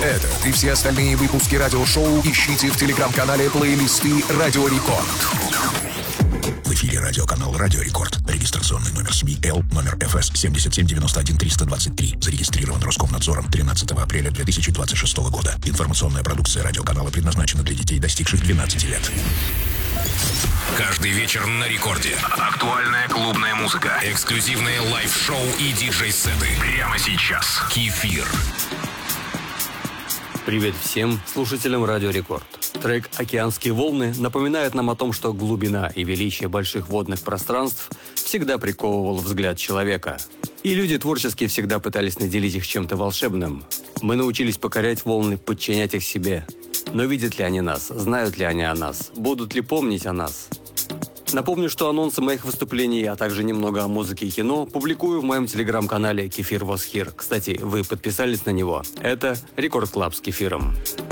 Этот и все остальные выпуски радиошоу ищите в телеграм-канале плейлисты «Радио Рекорд». В эфире радиоканал «Радио Рекорд». Регистрационный номер СМИ-Л, номер ФС 7791-323. Зарегистрирован Роскомнадзором 13 апреля 2026 года. Информационная продукция радиоканала предназначена для детей, достигших 12 лет. Каждый вечер на Рекорде. Актуальная клубная музыка, эксклюзивные лайв-шоу и диджей-сеты. Прямо сейчас. Кефир. Привет всем слушателям Радио Рекорд. Трек «Океанские волны» напоминает нам о том, что глубина и величие больших водных пространств всегда приковывал взгляд человека. И люди творчески всегда пытались наделить их чем-то волшебным. Мы научились покорять волны, подчинять их себе. Но видят ли они нас? Знают ли они о нас? Будут ли помнить о нас? Напомню, что анонсы моих выступлений, а также немного о музыке и кино публикую в моем телеграм-канале «Кефир was here». Кстати, вы подписались на него. Это Рекорд Клаб с Кефиром.